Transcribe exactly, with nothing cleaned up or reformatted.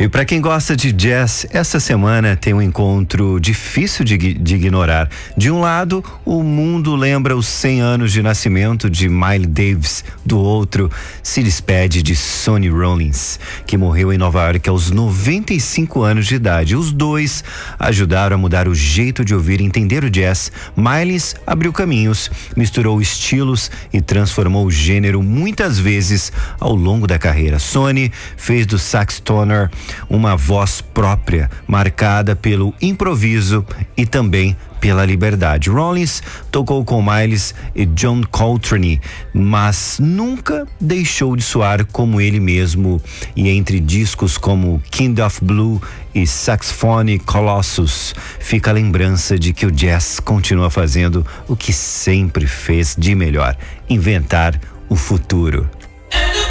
E para quem gosta de jazz, essa semana tem um encontro difícil de, de ignorar. De um lado, o mundo lembra os cem anos de nascimento de Miles Davis. Do outro, se despede de Sonny Rollins, que morreu em Nova York aos noventa e cinco anos de idade. Os dois ajudaram a mudar o jeito de ouvir e entender o jazz. Miles abriu caminhos, misturou estilos e transformou o gênero muitas vezes ao longo da carreira. Sonny fez do sax tenor uma voz própria, marcada pelo improviso e também pela liberdade. Rollins tocou com Miles e John Coltrane, mas nunca deixou de soar como ele mesmo, e entre discos como Kind of Blue e Saxophone Colossus fica a lembrança de que o jazz continua fazendo o que sempre fez de melhor: inventar o futuro.